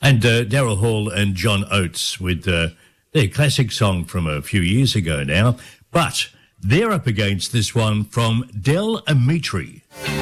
And Daryl Hall and John Oates with their classic song from a few years ago now. But they're up against this one from Del Amitri.